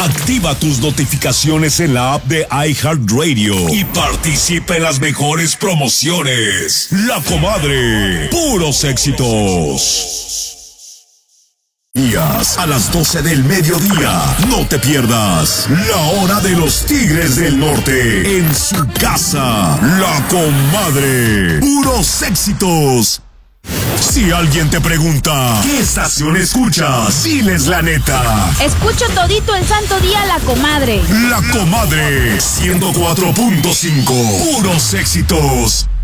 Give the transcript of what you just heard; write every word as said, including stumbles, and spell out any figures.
Activa tus notificaciones en la app de iHeartRadio y participa en las mejores promociones. La Comadre, puros éxitos. A las doce del mediodía, no te pierdas La Hora de los Tigres del Norte en su casa. La Comadre, puros éxitos. Si alguien te pregunta ¿qué estación escuchas? Diles la neta. Escucho todito el santo día La Comadre. La Comadre, ciento cuatro punto cinco, puros éxitos.